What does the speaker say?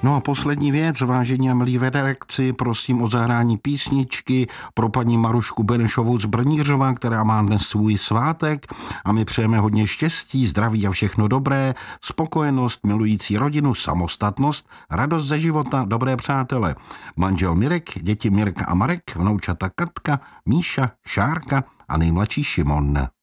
No a poslední věc, vážení a milí v redakci, prosím o zahrání písničky pro paní Marušku Benešovou z Brnířova, která má dnes svůj svátek a my přejeme hodně štěstí, zdraví a všechno dobré, spokojenost, milující rodinu, samostatnost, radost ze života, dobré přátele. Manžel Mirek, děti Mirka a Marek, vnoučata Katka, Míša, Šárka a nejmladší Šimon.